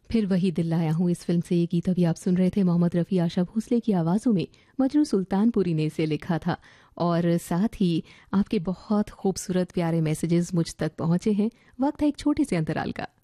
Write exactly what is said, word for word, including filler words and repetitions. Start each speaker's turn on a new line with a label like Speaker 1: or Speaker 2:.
Speaker 1: फिर वही दिल लाया हूँ इस फिल्म से ये गीत अभी आप सुन रहे थे। मोहम्मद रफ़ी, आशा भोसले की आवाज़ों में मजरू सुल्तानपुरी ने इसे लिखा था। और साथ ही आपके बहुत खूबसूरत प्यारे मैसेजेस मुझ तक पहुंचे हैं। वक्त है एक छोटे से अंतराल का।